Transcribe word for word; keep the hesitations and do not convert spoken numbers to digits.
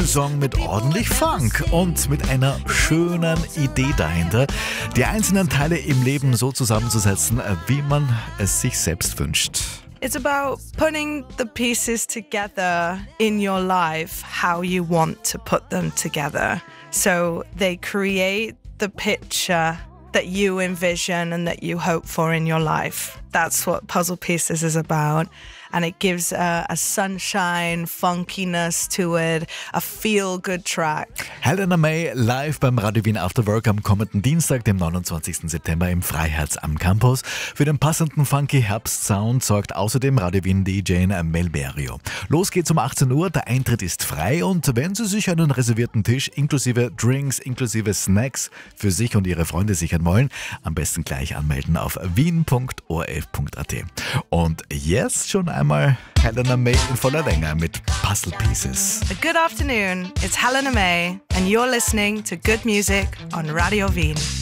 Song mit ordentlich Funk und mit einer schönen Idee dahinter, die einzelnen Teile im Leben so zusammenzusetzen, wie man es sich selbst wünscht. It's about putting the pieces together in your life how you want to put them together. So they create the picture that you envision and that you hope for in your life. That's what Puzzle Pieces is about. And it gives a, a sunshine, funkiness to it, a feel-good track. Helena May live beim Radio Wien After Work am kommenden Dienstag, dem neunundzwanzigsten September im Freiherz am Campus. Für den passenden funky Herbstsound sorgt außerdem Radio Wien D J Melberio. Los geht's um achtzehn Uhr, der Eintritt ist frei und wenn Sie sich einen reservierten Tisch inklusive Drinks, inklusive Snacks für sich und Ihre Freunde sichern wollen, am besten gleich anmelden auf wien punkt o r f punkt a t. Und jetzt schon einmal Helena May in voller Länge mit Puzzle Pieces. Good afternoon, it's Helena May and you're listening to Good Music on Radio Wien.